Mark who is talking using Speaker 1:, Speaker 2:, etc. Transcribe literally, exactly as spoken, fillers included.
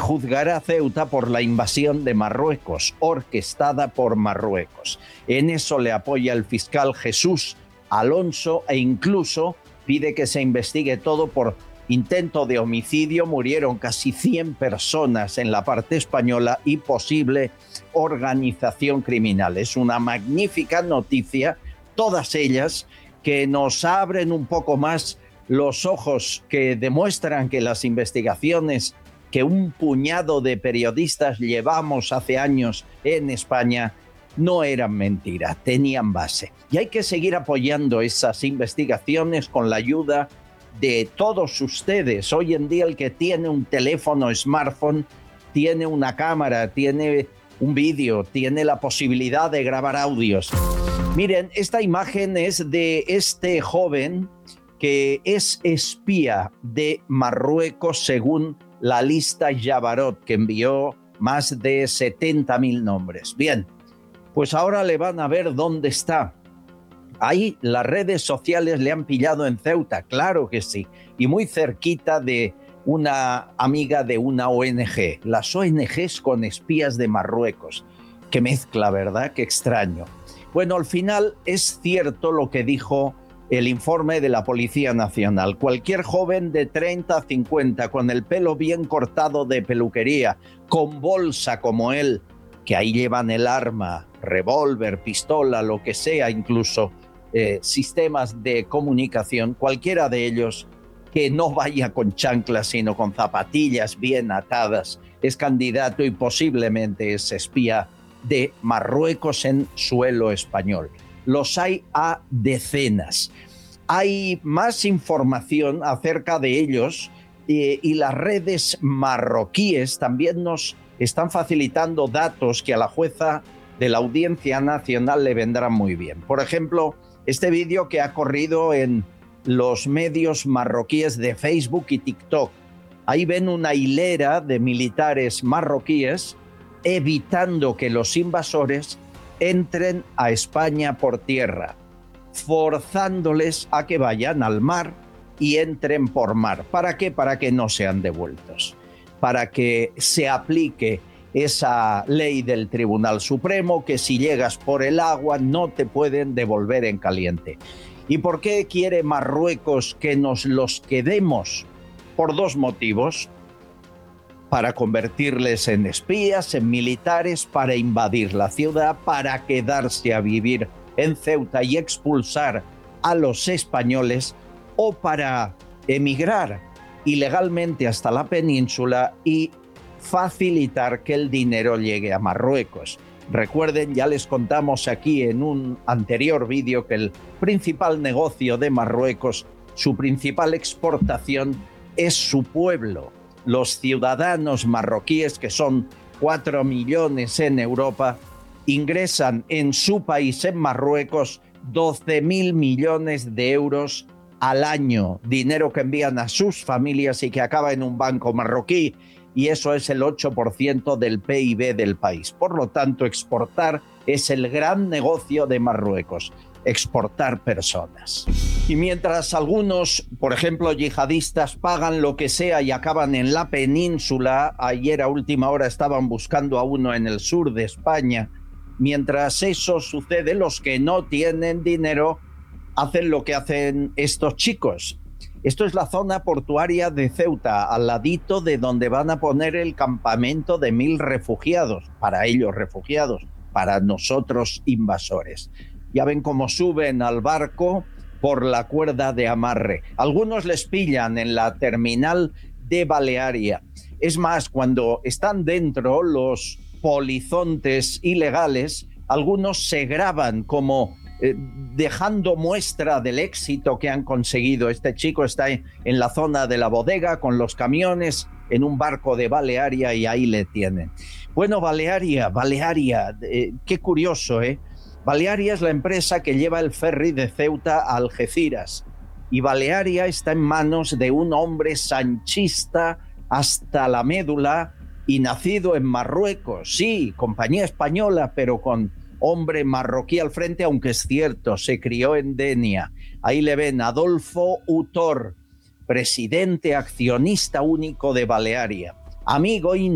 Speaker 1: juzgará a Ceuta por la invasión de Marruecos, orquestada por Marruecos. En eso le apoya el fiscal Jesús Alonso e incluso pide que se investigue todo por intento de homicidio. Murieron casi cien personas en la parte española y posible organización criminal. Es una magnífica noticia, todas ellas que nos abren un poco más los ojos, que demuestran que las investigaciones que un puñado de periodistas llevamos hace años en España no eran mentira, tenían base. Y hay que seguir apoyando esas investigaciones con la ayuda de todos ustedes. Hoy en día el que tiene un teléfono smartphone, tiene una cámara, tiene un vídeo, tiene la posibilidad de grabar audios. Miren, esta imagen es de este joven que es espía de Marruecos según la lista Jabarot, que envió más de setenta mil nombres. Bien, pues ahora le van a ver dónde está. Ahí las redes sociales le han pillado en Ceuta, claro que sí, y muy cerquita de una amiga de una O N Ge, las O N Ges con espías de Marruecos. Qué mezcla, ¿verdad? Qué extraño. Bueno, al final es cierto lo que dijo el informe de la Policía Nacional. Cualquier joven de treinta a cincuenta con el pelo bien cortado de peluquería, con bolsa como él, que ahí llevan el arma, revólver, pistola, lo que sea, incluso eh, sistemas de comunicación, cualquiera de ellos que no vaya con chanclas sino con zapatillas bien atadas, es candidato y posiblemente es espía de Marruecos en suelo español. Los hay a decenas. Hay más información acerca de ellos eh, y las redes marroquíes también nos están facilitando datos que a la jueza de la Audiencia Nacional le vendrán muy bien. Por ejemplo, este vídeo que ha corrido en los medios marroquíes de Facebook y TikTok. Ahí ven una hilera de militares marroquíes evitando que los invasores entren a España por tierra, forzándoles a que vayan al mar y entren por mar. ¿Para qué? Para que no sean devueltos, para que se aplique esa ley del Tribunal Supremo, que si llegas por el agua no te pueden devolver en caliente. ¿Y por qué quiere Marruecos que nos los quedemos? Por dos motivos: para convertirles en espías, en militares, para invadir la ciudad, para quedarse a vivir en Ceuta y expulsar a los españoles, o para emigrar ilegalmente hasta la península y facilitar que el dinero llegue a Marruecos. Recuerden, ya les contamos aquí en un anterior vídeo que el principal negocio de Marruecos, su principal exportación, es su pueblo. Los ciudadanos marroquíes, que son cuatro millones en Europa, ingresan en su país, en Marruecos, doce mil millones de euros al año, dinero que envían a sus familias y que acaba en un banco marroquí, y eso es el ocho por ciento del P I B del país. Por lo tanto, exportar es el gran negocio de Marruecos, exportar personas. Y mientras algunos, por ejemplo, yihadistas, pagan lo que sea y acaban en la península, ayer a última hora estaban buscando a uno en el sur de España, mientras eso sucede, los que no tienen dinero hacen lo que hacen estos chicos. Esto es la zona portuaria de Ceuta, al ladito de donde van a poner el campamento de mil refugiados, para ellos refugiados, para nosotros invasores. Ya ven cómo suben al barco por la cuerda de amarre. Algunos les pillan en la terminal de Balearia. Es más, cuando están dentro los polizontes ilegales, algunos se graban como eh, dejando muestra del éxito que han conseguido. Este chico está en, en la zona de la bodega con los camiones en un barco de Balearia y ahí le tienen. Bueno, Balearia, Balearia, eh, qué curioso, ¿eh? Balearia es la empresa que lleva el ferry de Ceuta a Algeciras, y Balearia está en manos de un hombre sanchista hasta la médula y nacido en Marruecos. Sí, compañía española, pero con hombre marroquí al frente, aunque es cierto, se crió en Denia. Ahí le ven, Adolfo Utor, presidente accionista único de Balearia, amigo y